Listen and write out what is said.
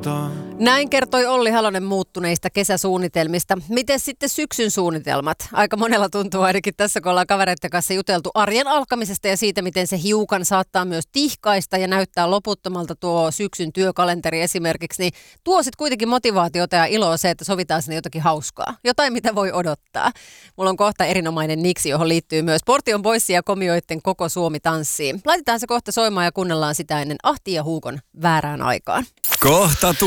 Näin kertoi Olli Halonen muuttuneista kesäsuunnitelmista. Miten sitten syksyn suunnitelmat? Aika monella tuntuu ainakin tässä, kun ollaan kavereiden kanssa juteltu arjen alkamisesta ja siitä, miten se hiukan saattaa myös tihkaista ja näyttää loputtomalta tuo syksyn työkalenteri esimerkiksi. Niin tuo sitten kuitenkin motivaatiota ja iloa se, että sovitaan sinne jotakin hauskaa. Jotain, mitä voi odottaa. Mulla on kohta erinomainen niksi, johon liittyy myös Portion Boysia ja komioitten Koko Suomi tanssii. Laitetaan se kohta soimaan ja kuunnellaan sitä ennen Ahti ja Huukon Väärään aikaan. Kohta